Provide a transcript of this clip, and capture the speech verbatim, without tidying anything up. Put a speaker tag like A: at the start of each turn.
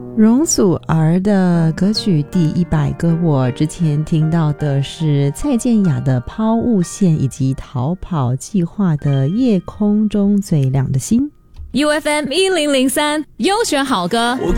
A: 容祖儿的歌曲第一百个，我之前听到的是蔡健雅的抛物线以及逃跑计划的夜空中最亮的星。
B: U F M 一零零三优选好歌，
C: 我